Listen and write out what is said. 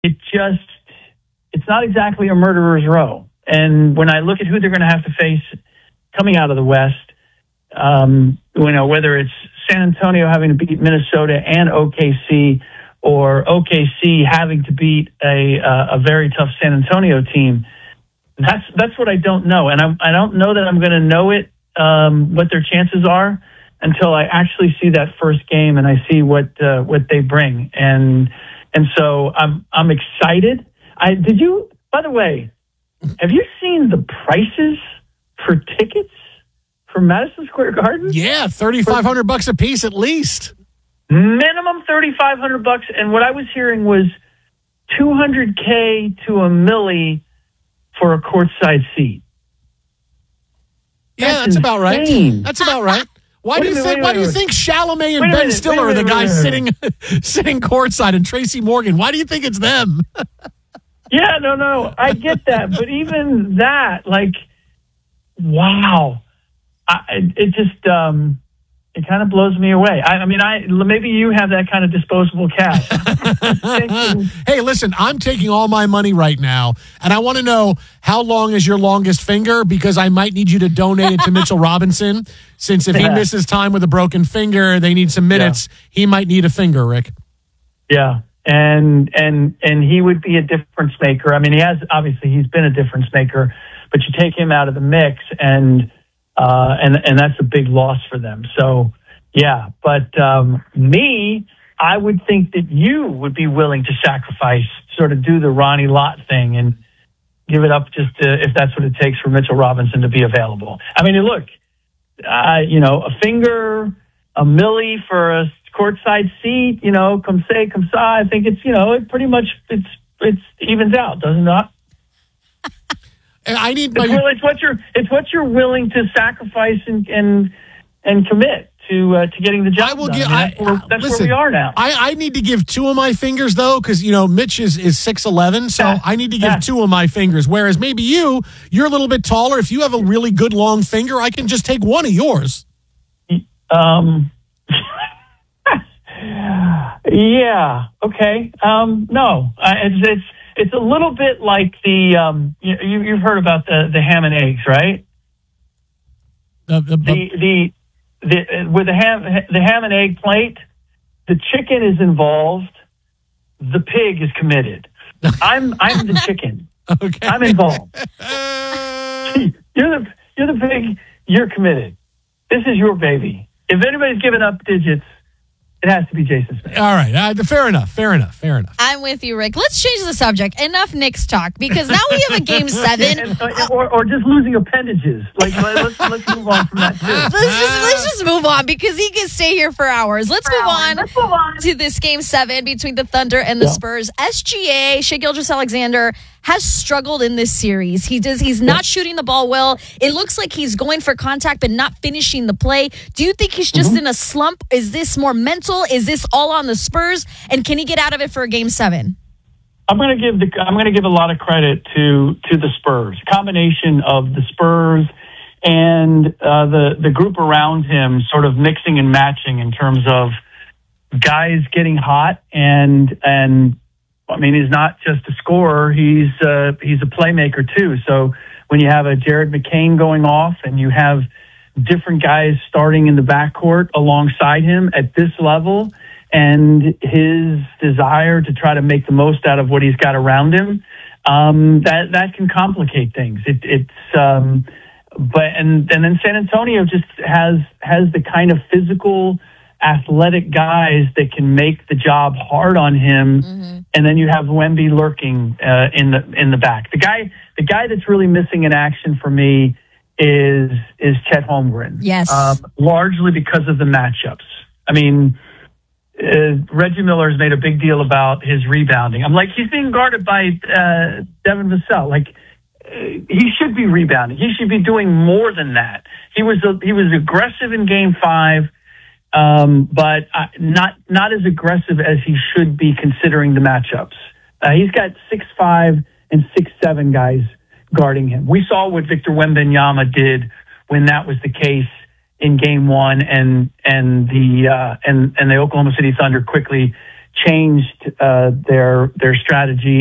it's not exactly a murderer's row. And when I look at who they're going to have to face coming out of the West, whether it's San Antonio having to beat Minnesota and OKC, or OKC having to beat a very tough San Antonio team, that's what I don't know. And I don't know that I'm going to know it, what their chances are, until I actually see that first game and I see what they bring. And so I'm excited. By the way, have you seen the prices for tickets for Madison Square Garden? Yeah, $3,500 a piece at least. Minimum $3,500, and what I was hearing was $200K to $1 million for a courtside seat. Yeah, that's about right. That's about right. Why do you think Chalamet and Ben Stiller are the guys sitting courtside, and Tracy Morgan? Why do you think it's them? Yeah, no, I get that, but even that, wow, it kind of blows me away. Maybe you have that kind of disposable cash. Hey, listen, I'm taking all my money right now, and I want to know, how long is your longest finger? Because I might need you to donate it to Mitchell Robinson, since if he misses time with a broken finger, they need some minutes. Yeah. He might need a finger, Rick. Yeah, and he would be a difference maker. He's been a difference maker, but you take him out of the mix, and that's a big loss for them. So, yeah. But I would think that you would be willing to sacrifice, sort of do the Ronnie Lott thing and give it up if that's what it takes for Mitchell Robinson to be available. Look, a finger, $1 million for a courtside seat, come sa. I think it pretty much it evens out, does it not? It's what you're willing to sacrifice and commit to getting the job done. That's where we are now. I need to give two of my fingers, though, because Mitch is 6'11", so I need to give two of my fingers. Whereas maybe you're a little bit taller. If you have a really good long finger, I can just take one of yours. Yeah. Okay. No. It's a little bit like you've heard about the ham and eggs, right? With the ham and egg plate, the chicken is involved, the pig is committed. I'm the chicken. Okay. I'm involved. You're the pig. You're committed. This is your baby. If anybody's giving up digits, it has to be Jason Smith. All right. Fair enough. I'm with you, Rick. Let's change the subject. Enough Knicks talk, because now we have a Game 7. Or just losing appendages. Let's move on from that, too. Let's just move on, because he can stay here for hours. Let's move on to this Game 7 between the Thunder and the Spurs. SGA, Shai Gilgeous-Alexander, has struggled in this series. He's not shooting the ball well. It looks like he's going for contact but not finishing the play. Do you think he's just in a slump? Is this more mental? Is this all on the Spurs? And can he get out of it for a Game 7? I'm going to give a lot of credit to the Spurs. A combination of the Spurs and the group around him, sort of mixing and matching in terms of guys getting hot and he's not just a scorer; he's a playmaker too. So when you have a Jared McCain going off, and you have different guys starting in the backcourt alongside him at this level, and his desire to try to make the most out of what he's got around him, that can complicate things. Then San Antonio just has the kind of physical, athletic guys that can make the job hard on him, and then you have Wemby lurking in the back. The guy that's really missing in action for me is Chet Holmgren. Yes, largely because of the matchups. Reggie Miller's made a big deal about his rebounding. I'm like, he's being guarded by Devin Vassell. He should be rebounding. He should be doing more than that. He was aggressive in Game 5. But not as aggressive as he should be, considering the matchups. He's got 6'5" and 6'7" guys guarding him. We saw what Victor Wembanyama did when that was the case in Game 1, and the Oklahoma City Thunder quickly changed their strategy